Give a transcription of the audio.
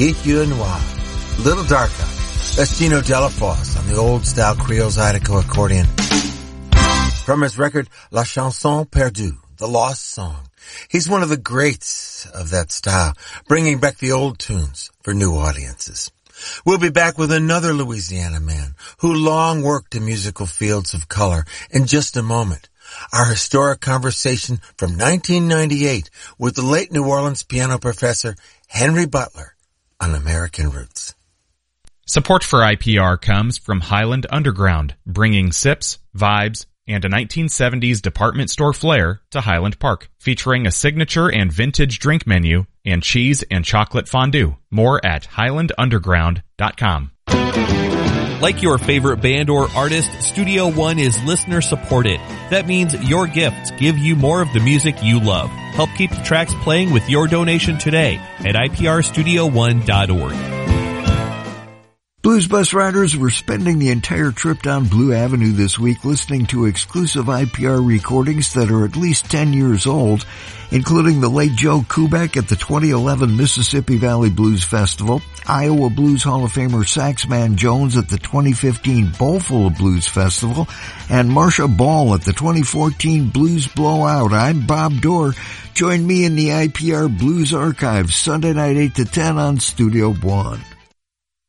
Keith Noir, Little Darka. That's Gino Delafosse on the old-style Creole Zydeco accordion. From his record, La Chanson Perdue, The Lost Song. He's one of the greats of that style, bringing back the old tunes for new audiences. We'll be back with another Louisiana man who long worked in musical fields of color in just a moment. Our historic conversation from 1998 with the late New Orleans piano professor Henry Butler on American Roots. Support for IPR comes from Highland Underground, bringing sips, vibes, and a 1970s department store flair to Highland Park, featuring a signature and vintage drink menu and cheese and chocolate fondue. More at highlandunderground.com. Like your favorite band or artist, Studio One is listener supported. That means your gifts give you more of the music you love. Help keep the tracks playing with your donation today at iprstudio1.org. Blues Bus riders were spending the entire trip down Blue Avenue this week listening to exclusive IPR recordings that are at least 10 years old, including the late Joe Kubek at the 2011 Mississippi Valley Blues Festival, Iowa Blues Hall of Famer Saxman Jones at the 2015 Bowlful of Blues Festival, and Marcia Ball at the 2014 Blues Blowout. I'm Bob Dorr. Join me in the IPR Blues Archives Sunday night 8 to 10 on Studio One.